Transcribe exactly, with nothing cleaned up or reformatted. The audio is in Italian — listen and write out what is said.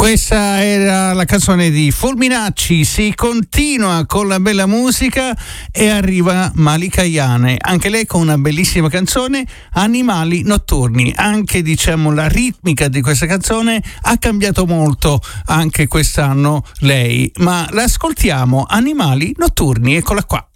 Questa era la canzone di Fulminacci. Si continua con la bella musica e arriva Malika Ayane, anche lei con una bellissima canzone, Animali Notturni. Anche diciamo la ritmica di questa canzone ha cambiato molto anche quest'anno lei, ma l'ascoltiamo, Animali Notturni, eccola qua.